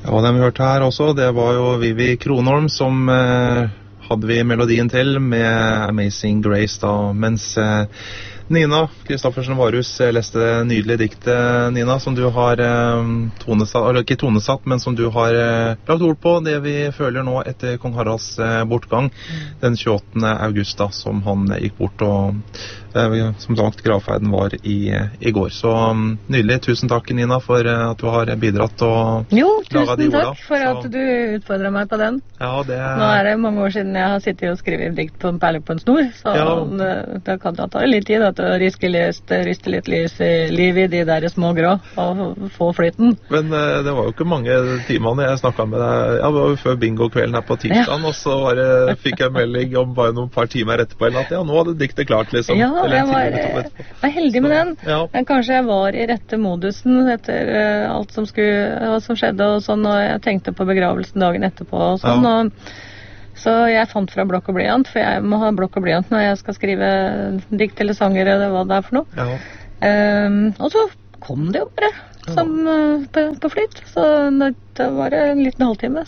Ja, den vi hørte her også, det var jo Vivi Kronholm som hadde vi melodien til med Amazing Grace da, mens Nina Kristoffersen Varus leste det nydelige diktet, Nina, som du har tonesatt, eller ikke tonesatt, men som du har lagt ord på, det vi føler nå etter kong Haralds bortgang den 28. august da, som han gikk bort, og som sagt, gravferden var i går. Så nydelig, tusen takk Nina for at du har bidratt og laget de tusen takk for at du utfordret meg på den. Ja, Nå det mange år siden jeg har sittet og skrevet dikt på en perle på en snor, så da kan det ta litt tid å riste litt liv i de der små grå og få flyten. Men det var jo ikke mange timene jeg snakket med deg. Ja, det var jo før bingo-kvelden her på tirsdagen, og så fikk jeg melding om bare noen par timer etterpå, eller at nå hadde diktet klart liksom. Ja, jeg var heldig med den. Men kanskje jeg var i rette modusen etter alt som skjedde og sånn, og jeg tenkte på begravelsen dagen etterpå og sånn, så jeg fant fra blokk og blyant, for jeg må ha blokk og blyant når jeg skal skrive dikt eller sanger eller hva det for noe. Og så kom det jo bare på flyt, så det var en liten halvtime,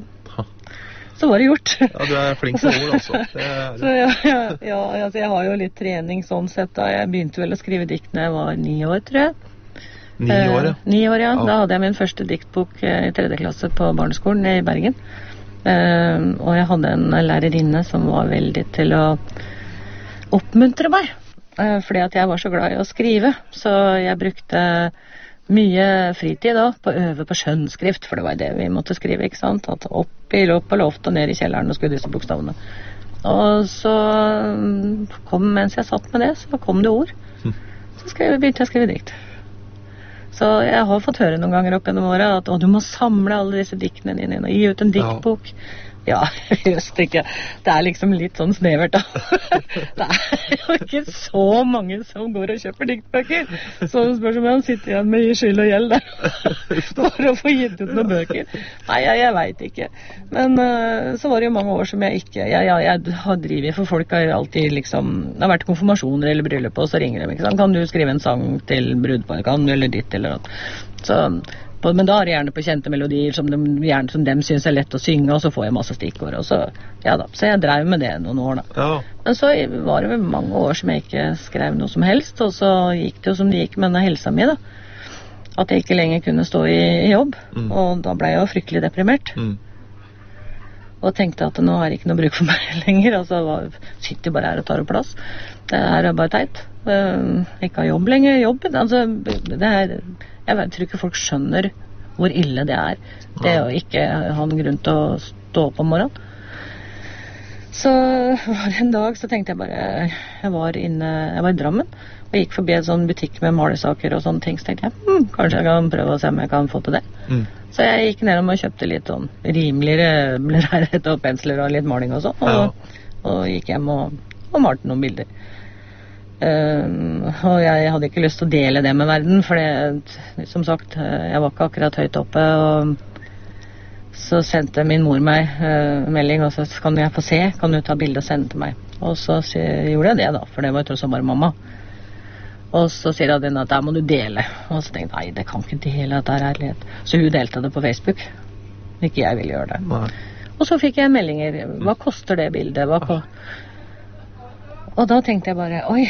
så var det gjort. Ja, du flink til ord altså. Så altså, jeg har jo litt trening sånn sett da. Jeg begynte vel å skrive dikt når jeg var 9 år, tror jeg. 9 år, ja. 9 år, ja. Da hadde jeg min første diktbok i 3. klasse på barneskolen i Bergen. Og jeg hadde en lærerinne som var veldig til å oppmuntre meg. Fordi at jeg var så glad i å skrive. Så jeg brukte mye fritid da, på å øve på skjønnskrift, for det var det vi måtte skrive, ikke sant? At opp i loft og ned i kjelleren og skulle disse bokstavene. Og så mens jeg satt med det, så kom det ord. Så begynte jeg å skrive dikt. Så jeg har fått høre noen ganger opp gjennom året at du må samle alle disse diktene dine og gi ut en diktbok. Ja, just ikke. Det liksom litt sånn snevert da. Det jo ikke så mange som går og kjøper diktbøker. Så spørs om han sitter igjen med skyld og gjeld der for å få gitt ut noen bøker. Nei, jeg vet ikke. Men så var det jo mange år som jeg ikke... Jeg har drivet for folk har alltid liksom... Det har vært konfirmasjoner eller bryllup, og så ringer de, ikke sant? Kan du skrive en sang til brudparet? Kan du, eller ditt, eller noe? Så... Men da det gjerne på kjente melodier som de synes lett å synge, og så får jeg masse stikkord, og så jeg drev med det noen år da. Men så var det vel mange år som jeg ikke skrev noe som helst, og så gikk det jo som det gikk med denne helsa mi da, at jeg ikke lenger kunne stå i jobb, og da ble jeg jo fryktelig deprimert, og tenkte at nå det ikke noe bruk for meg lenger, altså sitter bare her og tar opp plass, det bare teit, ikke ha jobb lenger, altså det jeg tror ikke folk skjønner hvor ille det det å ikke ha en grunn til å stå opp om morgenen. Så var det en dag så tenkte jeg bare, jeg var i Drammen og gikk forbi en sånn butikk med malesaker og sånne ting, så tenkte jeg, kanskje jeg kan prøve å se om jeg kan få til det. Så jeg gikk ned og kjøpte litt sånn rimeligere lerret og pensler og litt maling og sånn, og gikk hjem og malte noen bilder. Og jeg hadde ikke lyst til å dele det med verden, for som sagt, jeg var ikke akkurat høyt oppe, og så sendte min mor meg melding og sa, kan jeg få se, kan du ta bilde og sende til meg, og så gjorde jeg det da, for det var jo tross alt bare mamma, og så sier hun at der må du dele, og så tenkte jeg, nei, det kan ikke dele, at det ærlighet, så hun delte det på Facebook, ikke jeg ville gjøre det. Og så fikk jeg meldinger, hva koster det bildet, og da tenkte jeg bare, oi,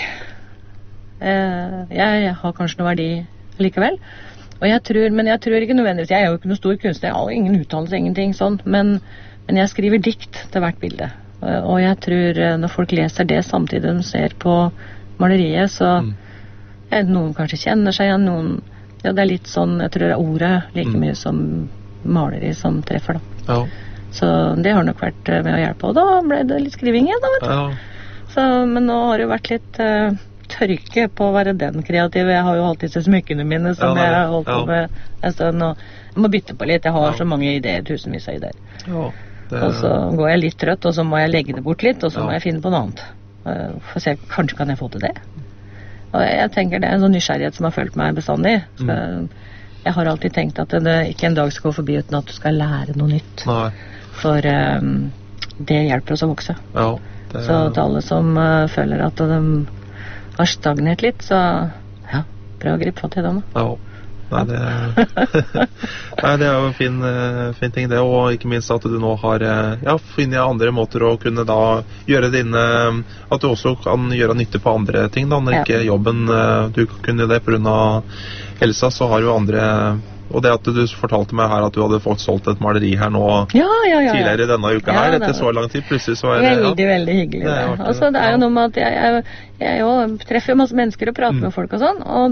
jeg har kanskje noe verdi likevel. Men jeg tror ikke nødvendigvis, jeg jo ikke noe stor kunstner, jeg har ingen utdannelse, ingenting sånn, men jeg skriver dikt til hvert bilde. Og jeg tror når folk leser det samtidig de ser på maleriet, så noen kanskje kjenner seg igjen, det litt sånn, jeg tror det ordet like mye som maleri som treffer da. Så det har nok vært med å hjelpe, og da ble det litt skriving igjen da, vet du. Men nå har det jo vært litt tørke på å være den kreative. Jeg har jo alltid disse smykkene mine som jeg har holdt på med en stund, og jeg må bytte på litt. Jeg har så mange ideer, tusenvis av ideer. Og så går jeg litt trøtt, og så må jeg legge det bort litt, og så må jeg finne på noe annet. For å se, kanskje kan jeg få til det. Og jeg tenker det en sånn nysgjerrighet som har følt meg bestandig. Jeg har alltid tenkt at det ikke en dag skal gå forbi uten at du skal lære noe nytt. For det hjelper oss å vokse. Så til alle som føler at de har stagnert litt, så prøv å gripe fatt i dem. Nei, nei, det jo en fin ting det, og ikke minst at du nå har funnet andre måter å kunne da gjøre at du også kan gjøre nytte på andre ting da, når ikke jobben du kunne det på grunn av helsa, så har jo andre. Og det at du fortalte meg her at du hadde fått solgt et maleri her nå tidligere denne uka her, etter så lang tid, plutselig så det veldig hyggelig det. Altså, det jo noe med at jeg jo treffer jo masse mennesker og prater med folk og sånn, og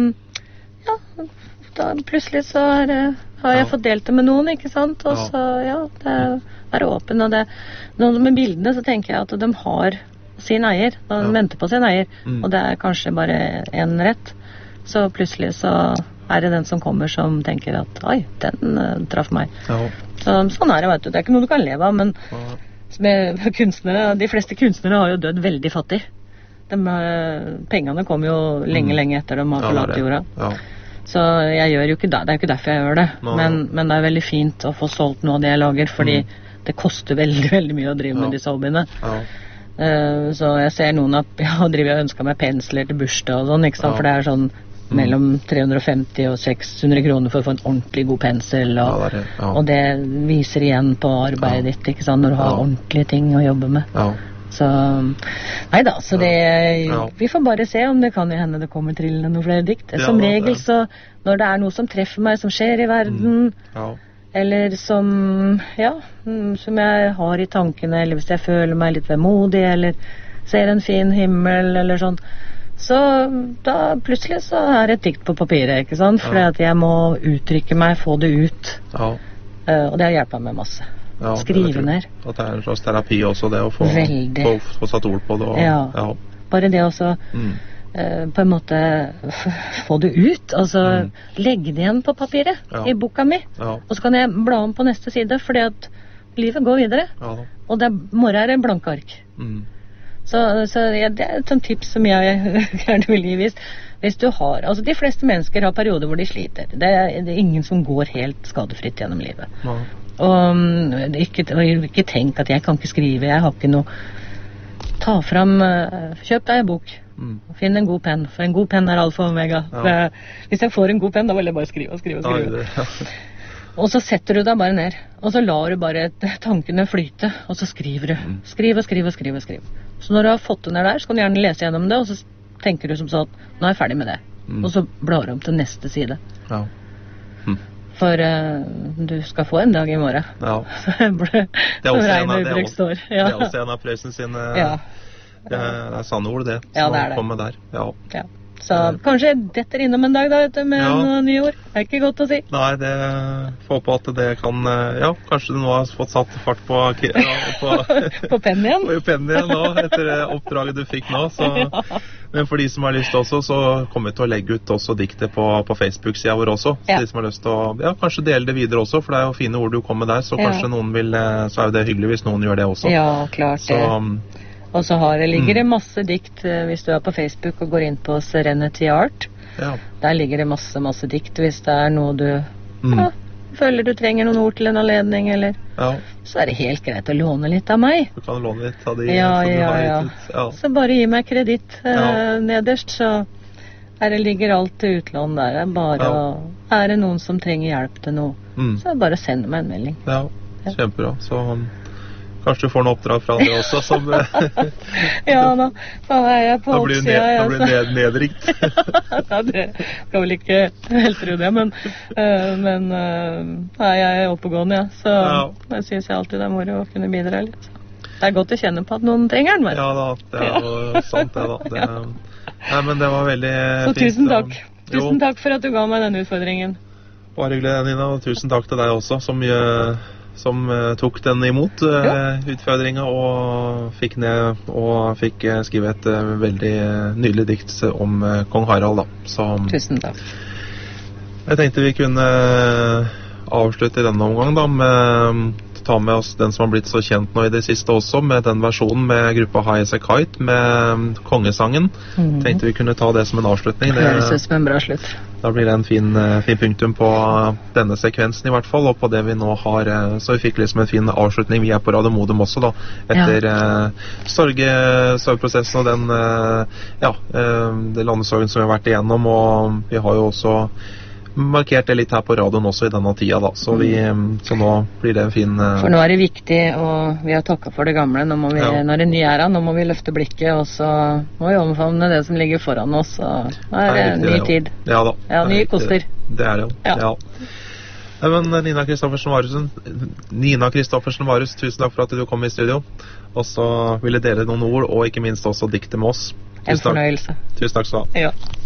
da plutselig så har jeg fått delt det med noen, ikke sant? Og så, det åpen, og nå med bildene så tenker jeg at de har sin eier, og de venter på sin eier, og det kanskje bare en rett, så plutselig så det den som kommer som tenker at oi, den traff meg. Så, sånn det, vet du. Det ikke noe du kan leve av, men med kunstnere, de fleste kunstnere har jo dødd veldig fattig. Pengene kommer jo lenge etter de har forlatt jorda. Så jeg gjør jo ikke det. Det jo ikke derfor jeg gjør det. Men det veldig fint å få solgt noe av det jeg lager, fordi det koster veldig mye å drive med disse hobbyene. Så jeg ser noen at jeg driver og ønsker meg pensler til bursdag og sånn, ikke sant? For det sånn mellom 350 og 600 kroner for å få en ordentlig god pensel, og det viser igjen på arbeidet ditt, ikke sant, når du har ordentlige ting å jobbe med. Så, neida, så vi får bare se om det kan jo hende det kommer til noen flere dikt. Som regel så, når det noe som treffer meg, som skjer i verden, eller som jeg har i tankene, eller hvis jeg føler meg litt vemodig, eller ser en fin himmel, eller sånn, så da plutselig så det et dikt på papiret, ikke sant? Fordi at jeg må uttrykke meg, få det ut. Og det har hjulpet meg masse. Skrive ned. At det en slags terapi også, det å få satt ord på det. Bare det også på en måte få det ut, altså legge det igjen på papiret i boka mi, og så kan jeg bla om på neste side, fordi at livet går videre, og morgen en blanke ark. Så det et sånt tips som jeg gjerne vil gi hvis du har, altså de fleste mennesker har perioder hvor de sliter. Det ingen som går helt skadefritt gjennom livet. Og ikke tenk at jeg kan ikke skrive, jeg har ikke noe. Ta fram, kjøp deg en bok, finn en god penn, for en god penn alfa og omega. Hvis jeg får en god penn, da vil jeg bare skrive. Og så setter du deg bare ned, og så lar du bare tankene flyte, og så skriver du. Skriv. Så når du har fått det ned der, så kan du gjerne lese gjennom det, og så tenker du som sånn, nå jeg ferdig med det. Og så blar du om til neste side. For du skal få en dag i morgen. Det også en av Prøysen sine det sanne ord, det. Som kommer der. Så kanskje detter innom en dag da, med en ny ord. Det ikke godt å si. Nei, det får på at det kan, kanskje du nå har fått satt fart på på pennen igjen. På pennen igjen nå, etter oppdraget du fikk nå. Så. Men for de som har lyst også, så kommer vi til å legge ut også diktet på Facebook-siden vår også. Så de som har lyst til å, kanskje dele det videre også, for det jo fine ord du kommer der, så kanskje noen vil, så jo det hyggelig hvis noen gjør det også. Ja, klart det. Og så ligger det masse dikt hvis du på Facebook og går inn på Serenity Art. Der ligger det masse dikt hvis det noe du føler du trenger noen ord til en anledning, eller så det helt greit å låne litt av meg. Du kan låne litt av de Så bare gi meg kreditt nederst, så det ligger alt til utlån der. Bare det noen som trenger hjelp til noe, så bare send meg en melding. Ja, kjempebra. Så kanskje du får noen oppdrag fra det også som ja da, jeg på oppsida. Da blir det nedrikt. Ja, det skal vel ikke helt tro det, men jeg oppegående, så jeg synes jeg alltid det moro å kunne bidra litt. Det godt å kjenne på at noen trenger den, vel? Ja da, det jo sant det da. Nei, men det var veldig så fint. Tusen takk. Tusen takk for at du ga meg denne utfordringen. Bare hyggelig, Nina, og tusen takk til deg også, som tok den imot utfordringen og fikk skrive et veldig nydelig dikt om Kong Harald da. Så, tusen takk. Jeg tenkte vi kunne avslutte i denne omgang da med ta med oss den som har blitt så kjent nå i det siste også, med den versjonen med gruppa High as a Kite med kongesangen. Tenkte vi kunne ta det som en avslutning. Det høres ut som en bra slutt. Da blir det en fin punktum på denne sekvensen i hvert fall, og på det vi nå har, så vi fikk liksom en fin avslutning. Vi på Radio Modum også da, etter sorgprosessen og den det landesorgen som vi har vært igjennom, og vi har jo også markert det litt her på radioen også i denne tida, da. Så nå blir det en fin For nå er det viktig, og vi har takket for det gamle. Nå må vi, når det er ny æra, nå må vi løfte blikket, og så må vi omfavne det som ligger foran oss. Og nå er det ny tid. Ja da. Ja, nye koster. Det er det jo. Ja. Men Nina Kristoffersen Varus, tusen takk for at du kom i studio. Og så ville dele noen ord, og ikke minst også dikte med oss. En fornøyelse. Tusen takk skal du ha. Ja.